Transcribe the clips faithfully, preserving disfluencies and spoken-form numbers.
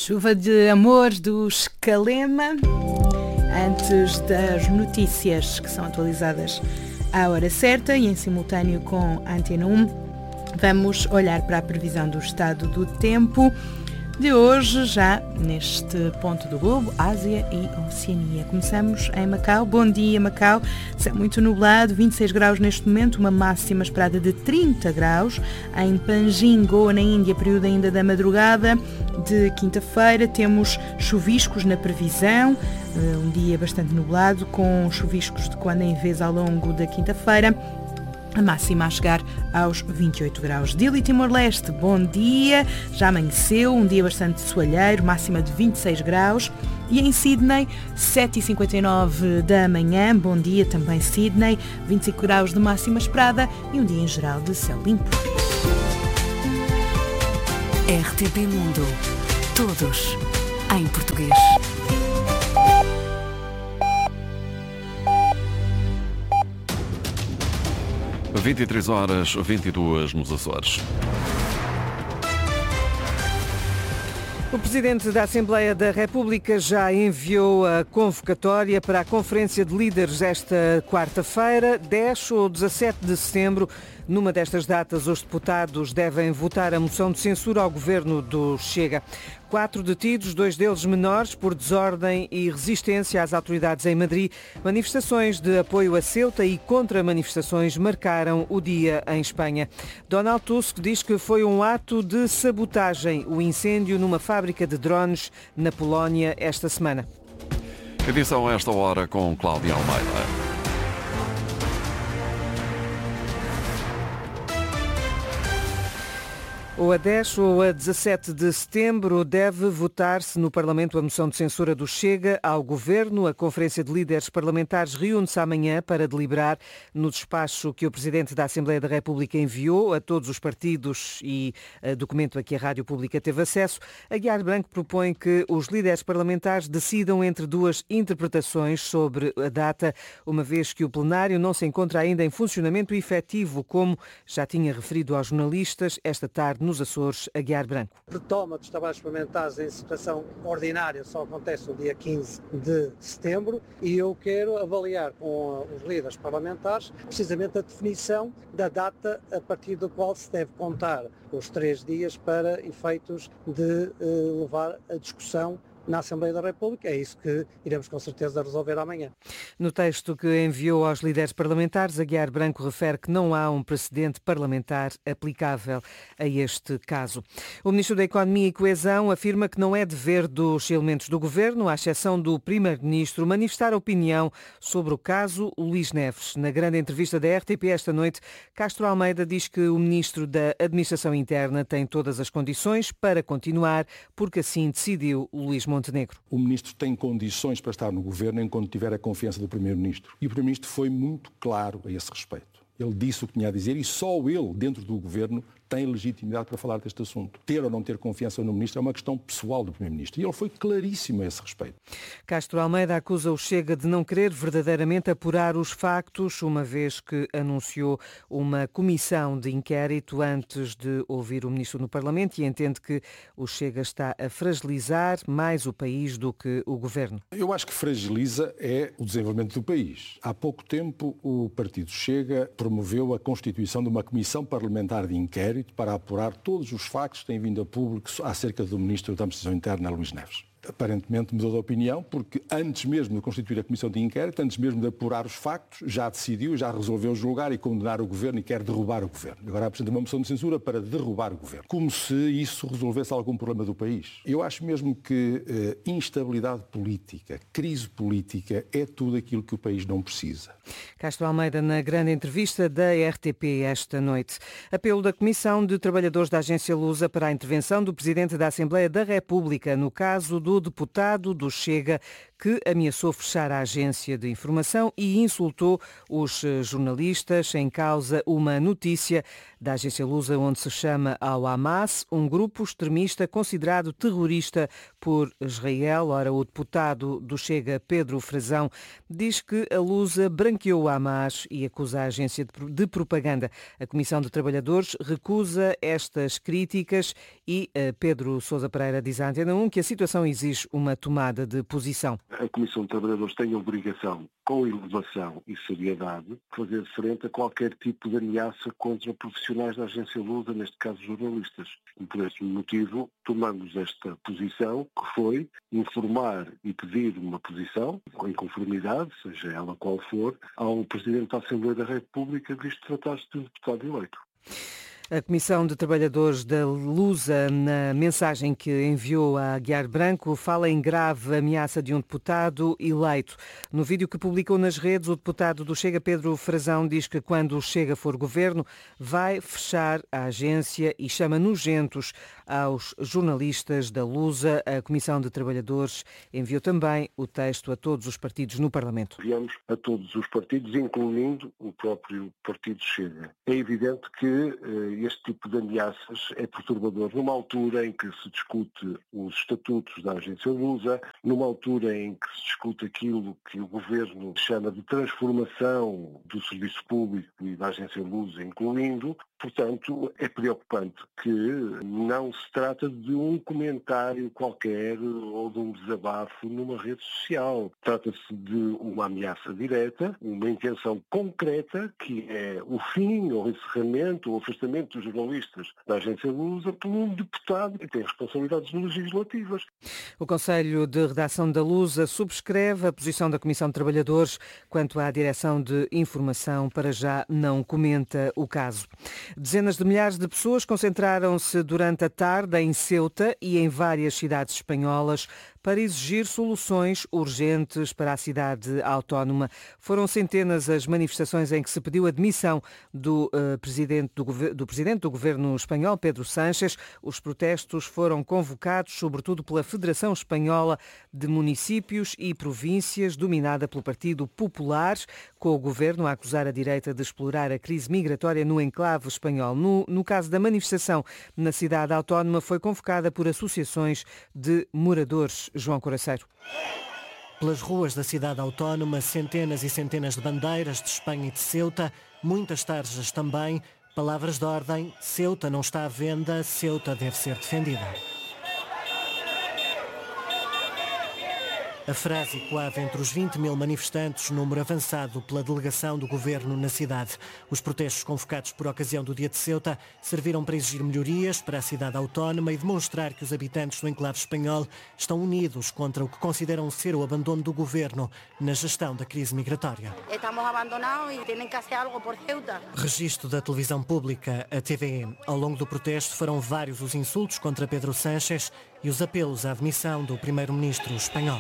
Chuva de amor dos Calema. Antes das notícias que são atualizadas à hora certa e em simultâneo com a Antena um, vamos olhar para a previsão do estado do tempo de hoje, já neste ponto do globo, Ásia e Oceania. Começamos em Macau. Bom dia, Macau. Céu muito nublado, vinte e seis graus neste momento, uma máxima esperada de trinta graus. Em Panjim, Goa, na Índia, período ainda da madrugada de quinta-feira, temos chuviscos na previsão, um dia bastante nublado, com chuviscos de quando em vez ao longo da quinta-feira. A máxima a chegar aos vinte e oito graus. Dili, Timor-Leste, bom dia. Já amanheceu, um dia bastante soalheiro, máxima de vinte e seis graus. E em Sydney, sete e cinquenta e nove da manhã, bom dia também Sydney, vinte e cinco graus de máxima esperada e um dia em geral de céu limpo. R T P Mundo. Todos em português. vinte e três horas, vinte e duas nos Açores. O Presidente da Assembleia da República já enviou a convocatória para a Conferência de Líderes esta quarta-feira, dez ou dezassete de setembro. Numa destas datas, os deputados devem votar a moção de censura ao governo do Chega. Quatro detidos, dois deles menores, por desordem e resistência às autoridades em Madrid. Manifestações de apoio a Ceuta e contra-manifestações marcaram o dia em Espanha. Donald Tusk diz que foi um ato de sabotagem, o incêndio numa fábrica de drones na Polónia esta semana. Edição a esta hora com Cláudia Almeida. Ou a dez ou a dezassete de setembro deve votar-se no Parlamento a moção de censura do Chega ao Governo. A Conferência de Líderes Parlamentares reúne-se amanhã para deliberar no despacho que o Presidente da Assembleia da República enviou a todos os partidos e a documento a que a Rádio Pública teve acesso. Aguiar Branco propõe que os líderes parlamentares decidam entre duas interpretações sobre a data, uma vez que o plenário não se encontra ainda em funcionamento efetivo, como já tinha referido aos jornalistas esta tarde nos Açores. Aguiar Branco. A retoma dos trabalhos parlamentares em situação ordinária só acontece no dia quinze de setembro e eu quero avaliar com os líderes parlamentares precisamente a definição da data a partir do qual se deve contar os três dias para efeitos de uh, levar a discussão na Assembleia da República. É isso que iremos com certeza resolver amanhã. No texto que enviou aos líderes parlamentares, Aguiar Branco refere que não há um precedente parlamentar aplicável a este caso. O Ministro da Economia e Coesão afirma que não é dever dos elementos do Governo, à exceção do Primeiro-Ministro, manifestar opinião sobre o caso Luís Neves. Na grande entrevista da R T P esta noite, Castro Almeida diz que o Ministro da Administração Interna tem todas as condições para continuar, porque assim decidiu Luís Montenegro. Montenegro. O Ministro tem condições para estar no Governo enquanto tiver a confiança do Primeiro-Ministro. E o Primeiro-Ministro foi muito claro a esse respeito. Ele disse o que tinha a dizer e só ele, dentro do Governo, tem legitimidade para falar deste assunto. Ter ou não ter confiança no Ministro é uma questão pessoal do Primeiro-Ministro. E ele foi claríssimo a esse respeito. Castro Almeida acusa o Chega de não querer verdadeiramente apurar os factos, uma vez que anunciou uma comissão de inquérito antes de ouvir o Ministro no Parlamento e entende que o Chega está a fragilizar mais o país do que o Governo. Eu acho que fragiliza é o desenvolvimento do país. Há pouco tempo o Partido Chega promoveu a constituição de uma comissão parlamentar de inquérito para apurar todos os factos que têm vindo a público acerca do Ministro da Administração Interna, Luís Neves. Aparentemente mudou de opinião, porque antes mesmo de constituir a comissão de inquérito, antes mesmo de apurar os factos, já decidiu, já resolveu julgar e condenar o Governo e quer derrubar o Governo. Agora apresenta uma moção de censura para derrubar o Governo. Como se isso resolvesse algum problema do país. Eu acho mesmo que eh, instabilidade política, crise política, é tudo aquilo que o país não precisa. Castro Almeida na grande entrevista da R T P esta noite. Apelo da Comissão de Trabalhadores da Agência Lusa para a intervenção do Presidente da Assembleia da República no caso do deputado do Chega que ameaçou fechar a agência de informação e insultou os jornalistas. Em causa uma notícia da agência Lusa onde se chama ao Hamas, um grupo extremista considerado terrorista por Israel. Ora, o deputado do Chega, Pedro Frazão, diz que a Lusa branqueou o Hamas e acusa a agência de propaganda. A Comissão de Trabalhadores recusa estas críticas e Pedro Sousa Pereira diz à Antena um que a situação exige uma tomada de posição. A Comissão de Trabalhadores tem a obrigação, com elevação e seriedade, de fazer frente a qualquer tipo de ameaça contra profissionais da agência Lusa, neste caso jornalistas. E por esse motivo tomamos esta posição, que foi informar e pedir uma posição, em conformidade, seja ela qual for, ao Presidente da Assembleia da República, visto tratar-se de um deputado eleito. A Comissão de Trabalhadores da Lusa, na mensagem que enviou a Aguiar Branco, fala em grave ameaça de um deputado eleito. No vídeo que publicou nas redes, o deputado do Chega, Pedro Frazão, diz que quando o Chega for governo, vai fechar a agência e chama nojentos aos jornalistas da Lusa. A Comissão de Trabalhadores enviou também o texto a todos os partidos no Parlamento. Enviamos a todos os partidos, incluindo o próprio Partido Chega. É evidente que eh, este tipo de ameaças é perturbador numa altura em que se discute os estatutos da agência Lusa, numa altura em que se discute aquilo que o Governo chama de transformação do serviço público e da agência Lusa, incluindo. Portanto, é preocupante que não se trata de um comentário qualquer ou de um desabafo numa rede social. Trata-se de uma ameaça direta, uma intenção concreta, que é o fim ou o encerramento ou o afastamento dos jornalistas da agência Lusa por um deputado que tem responsabilidades legislativas. O Conselho de Redação da Lusa subscreve a posição da Comissão de Trabalhadores quanto à direção de informação. Para já não comenta o caso. Dezenas de milhares de pessoas concentraram-se durante a tarde em Ceuta e em várias cidades espanholas para exigir soluções urgentes para a cidade autónoma. Foram centenas as manifestações em que se pediu a demissão do, uh, presidente do, do presidente do governo espanhol, Pedro Sánchez. Os protestos foram convocados sobretudo pela Federação Espanhola de Municípios e Províncias, dominada pelo Partido Popular, com o governo a acusar a direita de explorar a crise migratória no enclave espanhol. No, no caso da manifestação na cidade autónoma, foi convocada por associações de moradores. João Coraceiro. Pelas ruas da cidade autónoma, centenas e centenas de bandeiras de Espanha e de Ceuta, muitas tarjas também, palavras de ordem: Ceuta não está à venda, Ceuta deve ser defendida. A frase ecoava entre os vinte mil manifestantes, número avançado pela delegação do governo na cidade. Os protestos convocados por ocasião do Dia de Ceuta serviram para exigir melhorias para a cidade autónoma e demonstrar que os habitantes do enclave espanhol estão unidos contra o que consideram ser o abandono do governo na gestão da crise migratória. Estamos abandonados e têm que fazer algo por Ceuta. Registro da televisão pública, a T V E. Ao longo do protesto foram vários os insultos contra Pedro Sánchez e os apelos à demissão do primeiro-ministro espanhol.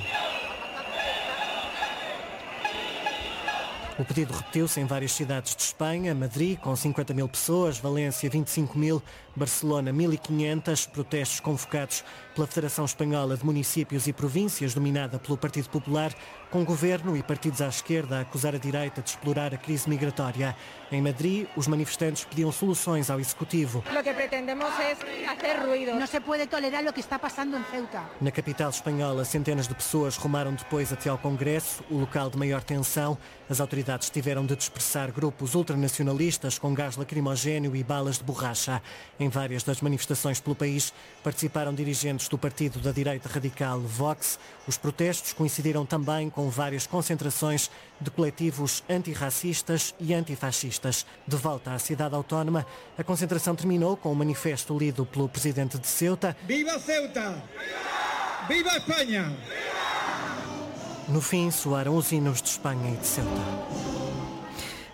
O pedido repetiu-se em várias cidades de Espanha: Madrid, com cinquenta mil pessoas, Valência, vinte e cinco mil, Barcelona, mil e quinhentos, protestos convocados pela Federação Espanhola de Municípios e Províncias, dominada pelo Partido Popular, com governo e partidos à esquerda a acusar a direita de explorar a crise migratória. Em Madrid, os manifestantes pediam soluções ao Executivo. O que pretendemos é fazer ruído. Não se pode tolerar o que está passando em Ceuta. Na capital espanhola, centenas de pessoas rumaram depois até ao Congresso, o local de maior tensão. As autoridades tiveram de dispersar grupos ultranacionalistas com gás lacrimogéneo e balas de borracha. Em várias das manifestações pelo país participaram dirigentes do partido da direita radical Vox. Os protestos coincidiram também com várias concentrações de coletivos antirracistas e antifascistas. De volta à cidade autónoma, a concentração terminou com um manifesto lido pelo presidente de Ceuta. Viva Ceuta! Viva Espanha! No fim, soaram os hinos de Espanha e de Ceuta.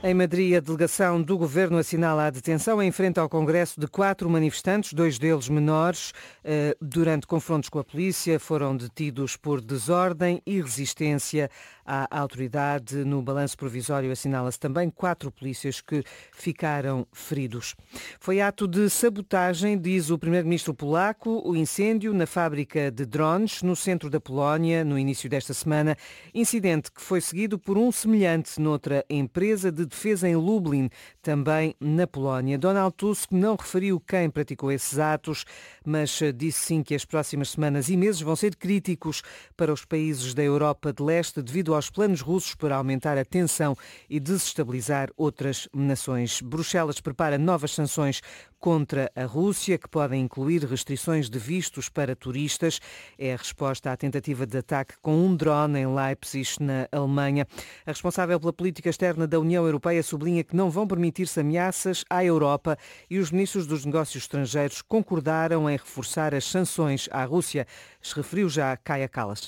Em Madrid, a delegação do Governo assinala a detenção em frente ao Congresso de quatro manifestantes, dois deles menores. Durante confrontos com a polícia, foram detidos por desordem e resistência à autoridade. No balanço provisório assinala-se também quatro polícias que ficaram feridos. Foi ato de sabotagem, diz o primeiro-ministro polaco, o incêndio na fábrica de drones no centro da Polónia no início desta semana. Incidente que foi seguido por um semelhante noutra empresa de defesa em Lublin, também na Polónia. Donald Tusk não referiu quem praticou esses atos, mas disse sim que as próximas semanas e meses vão ser críticos para os países da Europa de Leste devido aos planos russos para aumentar a tensão e desestabilizar outras nações. Bruxelas prepara novas sanções contra a Rússia, que podem incluir restrições de vistos para turistas. É a resposta à tentativa de ataque com um drone em Leipzig, na Alemanha. A responsável pela política externa da União Europeia sublinha que não vão permitir-se ameaças à Europa e os ministros dos negócios estrangeiros concordaram em reforçar as sanções à Rússia. Se referiu já Kaja Kallas.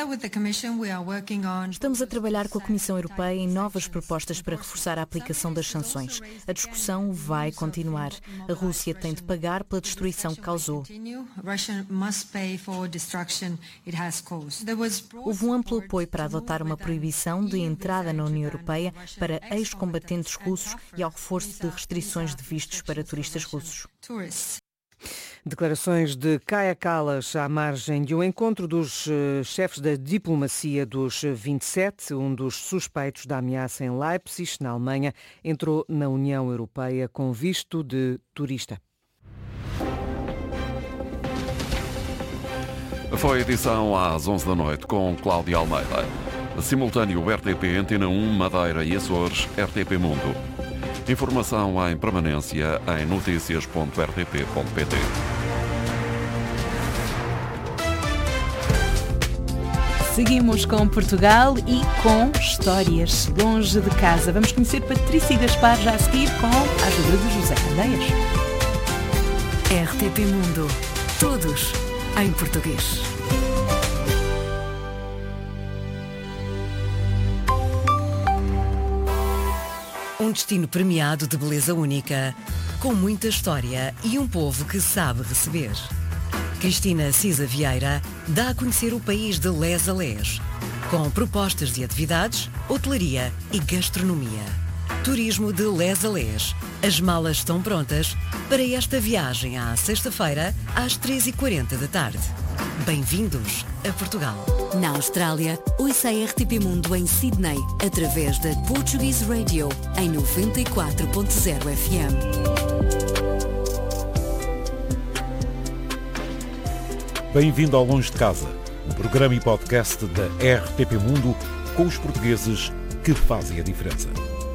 Estamos a trabalhar com a Comissão Europeia em novas propostas para reforçar a aplicação das sanções. A discussão vai continuar. A Rússia tem de pagar pela destruição que causou. Houve um amplo apoio para adotar uma proibição de entrada na União Europeia para ex-combatentes russos e ao reforço de restrições de vistos para turistas russos. Declarações de Kaja Kallas à margem de um encontro dos chefes da diplomacia dos vinte e sete. Um dos suspeitos da ameaça em Leipzig, na Alemanha, entrou na União Europeia com visto de turista. Foi a edição às onze da noite com Cláudia Almeida. Simultâneo R T P Antena um, Madeira e Açores, R T P Mundo. Informação em permanência em notícias ponto r t p ponto p t. Seguimos com Portugal e com histórias longe de casa. Vamos conhecer Patrícia Gaspar já a seguir com a ajuda de José Candeias. R T P Mundo. Todos em português. Um destino premiado de beleza única, com muita história e um povo que sabe receber. Cristina Cisa Vieira dá a conhecer o país de les a les, com propostas de atividades, hotelaria e gastronomia. Turismo de les a les. As malas estão prontas para esta viagem à sexta-feira às três e quarenta da tarde. Bem-vindos a Portugal. Na Austrália, ouça a R T P Mundo em Sydney, através da Portuguese Radio, em noventa e quatro ponto zero F M. Bem-vindo ao Longe de Casa, um programa e podcast da R T P Mundo com os portugueses que fazem a diferença.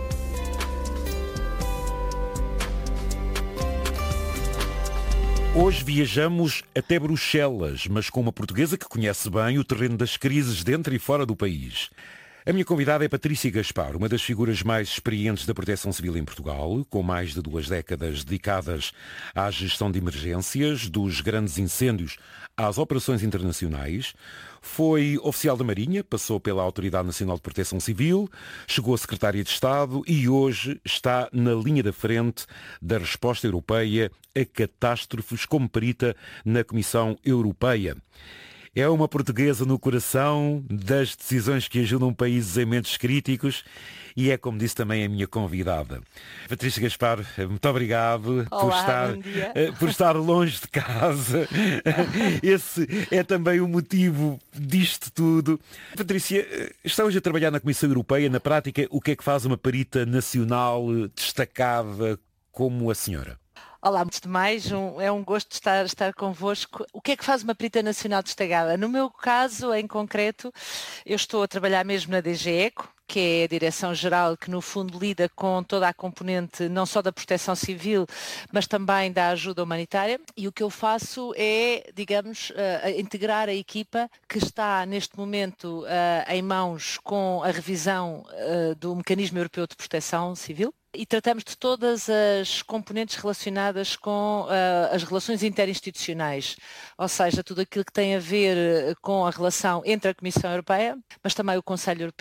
Hoje viajamos até Bruxelas, mas com uma portuguesa que conhece bem o terreno das crises dentro e fora do país. A minha convidada é Patrícia Gaspar, uma das figuras mais experientes da Proteção Civil em Portugal, com mais de duas décadas dedicadas à gestão de emergências, dos grandes incêndios às operações internacionais. Foi oficial da Marinha, passou pela Autoridade Nacional de Proteção Civil, chegou a Secretária de Estado e hoje está na linha da frente da resposta europeia a catástrofes como perita na Comissão Europeia. É uma portuguesa no coração das decisões que ajudam países em momentos críticos e é, como disse também, a minha convidada. Patrícia Gaspar, muito obrigado. Olá, por, estar, bom dia. por estar longe de casa. Esse é também o motivo disto tudo. Patrícia, está hoje a trabalhar na Comissão Europeia. Na prática, o que é que faz uma perita nacional destacada como a senhora? Olá, antes de mais, um, é um gosto estar, estar convosco. O que é que faz uma perita nacional destacada? No meu caso, em concreto, eu estou a trabalhar mesmo na D G ECO, que é a Direção-Geral que no fundo lida com toda a componente não só da proteção civil, mas também da ajuda humanitária. E o que eu faço é, digamos, uh, integrar a equipa que está neste momento uh, em mãos com a revisão uh, do Mecanismo Europeu de Proteção Civil. E tratamos de todas as componentes relacionadas com uh, as relações interinstitucionais, ou seja, tudo aquilo que tem a ver com a relação entre a Comissão Europeia, mas também o Conselho Europeu,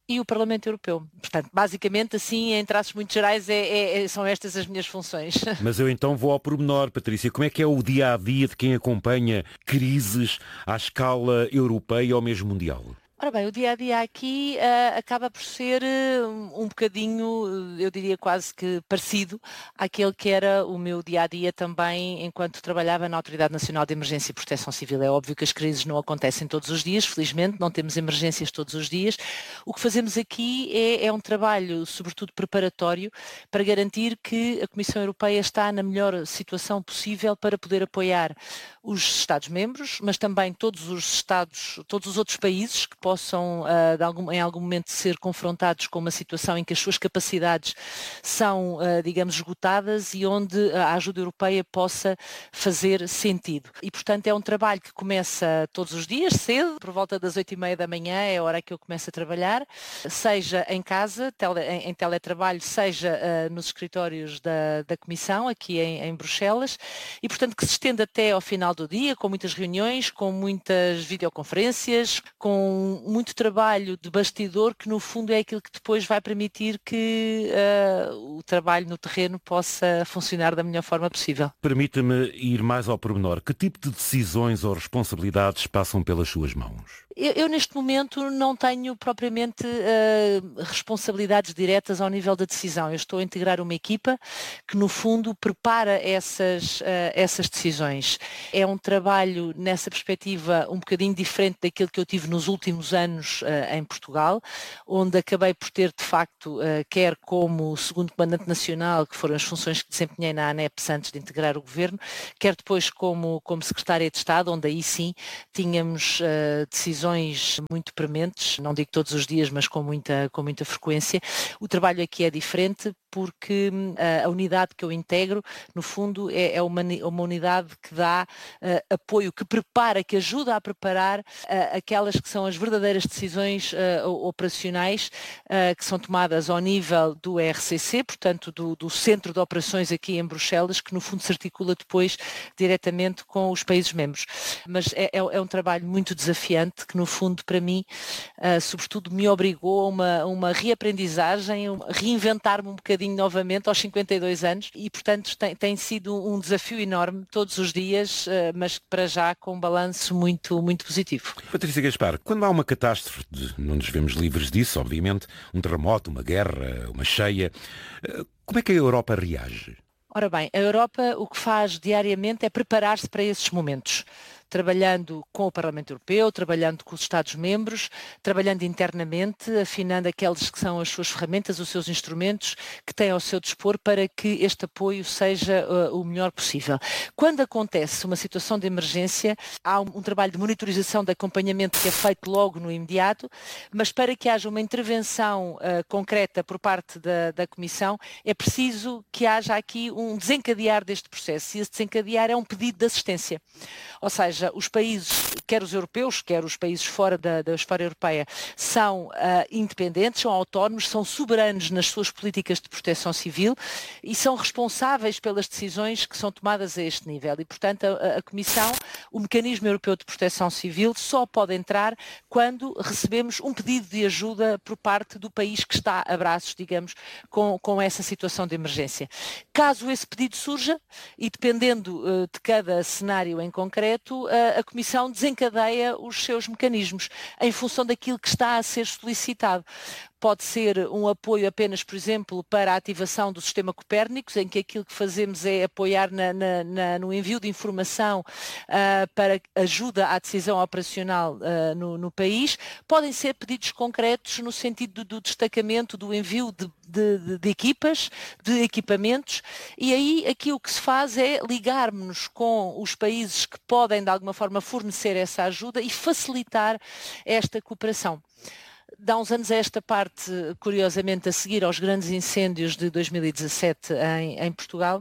e o Parlamento Europeu. Portanto, basicamente, assim, em traços muito gerais, é, é, é, são estas as minhas funções. Mas eu então vou ao pormenor, Patrícia. Como é que é o dia-a-dia de quem acompanha crises à escala europeia ou mesmo mundial? Ora bem, o dia-a-dia aqui uh, acaba por ser uh, um bocadinho, eu diria quase que parecido àquele que era o meu dia-a-dia também enquanto trabalhava na Autoridade Nacional de Emergência e Proteção Civil. É óbvio que as crises não acontecem todos os dias, felizmente, não temos emergências todos os dias. O que fazemos aqui é, é um trabalho, sobretudo preparatório, para garantir que a Comissão Europeia está na melhor situação possível para poder apoiar os Estados-membros, mas também todos os Estados, todos os outros países que possam uh, de algum, em algum momento ser confrontados com uma situação em que as suas capacidades são, uh, digamos, esgotadas e onde a ajuda europeia possa fazer sentido. E, portanto, é um trabalho que começa todos os dias, cedo, por volta das oito e meia da manhã, é a hora que eu começo a trabalhar, seja em casa, tele, em, em teletrabalho, seja uh, nos escritórios da, da Comissão, aqui em, em Bruxelas, e, portanto, que se estende até ao final do dia, com muitas reuniões, com muitas videoconferências, com muito trabalho de bastidor, que no fundo é aquilo que depois vai permitir que uh, o trabalho no terreno possa funcionar da melhor forma possível. Permita-me ir mais ao pormenor. Que tipo de decisões ou responsabilidades passam pelas suas mãos? Eu, eu neste momento não tenho propriamente uh, responsabilidades diretas ao nível da decisão. Eu estou a integrar uma equipa que no fundo prepara essas, uh, essas decisões. É um trabalho nessa perspectiva um bocadinho diferente daquilo que eu tive nos últimos anos uh, em Portugal, onde acabei por ter de facto, uh, quer como segundo comandante nacional, que foram as funções que desempenhei na ANEPS antes de integrar o governo, quer depois como, como secretária de Estado, onde aí sim tínhamos uh, decisões muito prementes, não digo todos os dias, mas com muita, com muita frequência. O trabalho aqui é diferente porque uh, a unidade que eu integro, no fundo, é, é uma, uma unidade que dá uh, apoio, que prepara, que ajuda a preparar uh, aquelas que são as verdadeiras decisões uh, operacionais uh, que são tomadas ao nível do R C C, portanto do, do Centro de Operações aqui em Bruxelas, que no fundo se articula depois diretamente com os países membros. Mas é, é, é um trabalho muito desafiante que no fundo para mim, uh, sobretudo me obrigou a uma, uma reaprendizagem, a reinventar-me um bocadinho novamente aos cinquenta e dois anos e portanto tem, tem sido um desafio enorme todos os dias, uh, mas para já com um balanço muito, muito positivo. Patrícia Gaspar, quando há uma catástrofe, não nos vemos livres disso, obviamente, um terremoto, uma guerra, uma cheia, uh, como é que a Europa reage? Ora bem, a Europa o que faz diariamente é preparar-se para esses momentos, trabalhando com o Parlamento Europeu, trabalhando com os Estados-membros, trabalhando internamente, afinando aqueles que são as suas ferramentas, os seus instrumentos que têm ao seu dispor para que este apoio seja uh, o melhor possível. Quando acontece uma situação de emergência, há um, um trabalho de monitorização, de acompanhamento que é feito logo no imediato, mas para que haja uma intervenção uh, concreta por parte da, da Comissão, é preciso que haja aqui um desencadear deste processo, e esse desencadear é um pedido de assistência. Ou seja, os países, quer os europeus, quer os países fora da, da esfera europeia, são uh, independentes, são autónomos, são soberanos nas suas políticas de proteção civil e são responsáveis pelas decisões que são tomadas a este nível. E, portanto, a, a Comissão, o Mecanismo Europeu de Proteção Civil, só pode entrar quando recebemos um pedido de ajuda por parte do país que está a braços, digamos, com, com essa situação de emergência. Caso esse pedido surja, e dependendo uh, de cada cenário em concreto, a, a Comissão desencadeia os seus mecanismos em função daquilo que está a ser solicitado. Pode ser um apoio apenas, por exemplo, para a ativação do sistema Copérnicos, em que aquilo que fazemos é apoiar na, na, na, no envio de informação uh, para ajuda à decisão operacional uh, no, no país. Podem ser pedidos concretos no sentido do, do destacamento, do envio de, de, de, de equipas, de equipamentos, e aí aqui o que se faz é ligarmos-nos com os países que podem de alguma forma fornecer essa ajuda e facilitar esta cooperação. De há uns anos a esta parte, curiosamente, a seguir aos grandes incêndios de dois mil e dezassete em, em Portugal,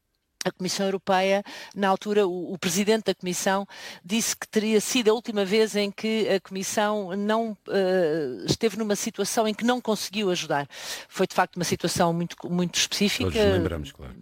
a Comissão Europeia, na altura, o, o Presidente da Comissão disse que teria sido a última vez em que a Comissão não uh, esteve numa situação em que não conseguiu ajudar. Foi, de facto, uma situação muito, muito específica. Todos lembramos, claro.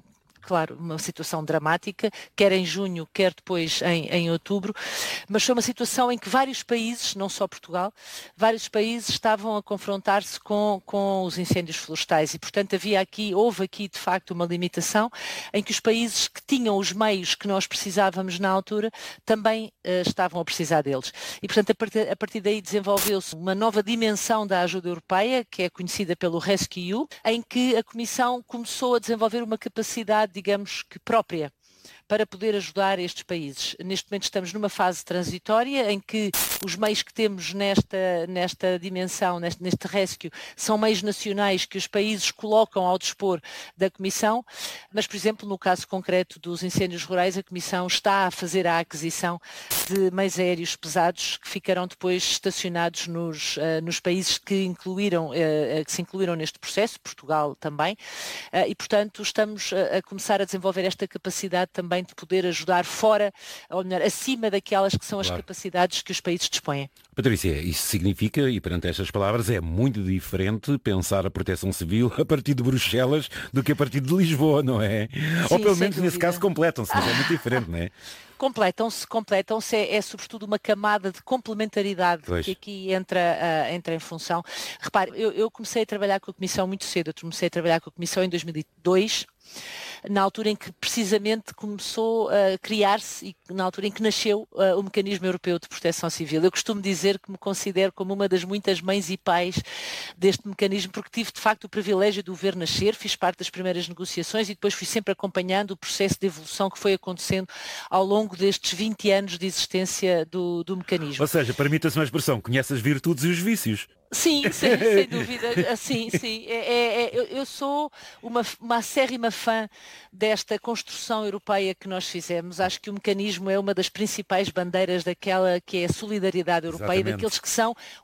claro, uma situação dramática, quer em junho, quer depois em, em outubro, mas foi uma situação em que vários países, não só Portugal, vários países estavam a confrontar-se com, com os incêndios florestais e, portanto, havia aqui, houve aqui de facto uma limitação em que os países que tinham os meios que nós precisávamos na altura também uh, estavam a precisar deles. E, portanto, a partir, a partir daí desenvolveu-se uma nova dimensão da ajuda europeia, que é conhecida pelo RescEU, em que a Comissão começou a desenvolver uma capacidade, digamos que própria, para poder ajudar estes países. Neste momento estamos numa fase transitória em que os meios que temos nesta, nesta dimensão, neste, neste rescue, são meios nacionais que os países colocam ao dispor da Comissão, mas, por exemplo, no caso concreto dos incêndios rurais, a Comissão está a fazer a aquisição de meios aéreos pesados que ficarão depois estacionados nos, uh, nos países que, incluíram, uh, que se incluíram neste processo, Portugal também, uh, e, portanto, estamos a, a começar a desenvolver esta capacidade também de poder ajudar fora, ou melhor, acima daquelas que são as claro. capacidades que os países dispõem. Patrícia, isso significa, e perante estas palavras, é muito diferente pensar a proteção civil a partir de Bruxelas do que a partir de Lisboa, não é? Sim, ou pelo menos nesse caso completam-se, mas é muito diferente, não é? Completam-se, completam-se, é, é sobretudo uma camada de complementaridade pois. que aqui entra, uh, entra em função. Repare, eu, eu comecei a trabalhar com a Comissão muito cedo, eu comecei a trabalhar com a Comissão em dois mil e dois, na altura em que precisamente começou a criar-se e na altura em que nasceu uh, o Mecanismo Europeu de Proteção Civil. Eu costumo dizer que me considero como uma das muitas mães e pais deste mecanismo, porque tive de facto o privilégio de o ver nascer, fiz parte das primeiras negociações e depois fui sempre acompanhando o processo de evolução que foi acontecendo ao longo destes vinte anos de existência do, do mecanismo. Ou seja, permita-se uma expressão, conhece as virtudes e os vícios. Sim, sim, sem dúvida, sim, sim. É, é, é, eu sou uma, uma acérrima fã desta construção europeia que nós fizemos. Acho que o mecanismo é uma das principais bandeiras daquela que é a solidariedade europeia, Exatamente. daqueles que são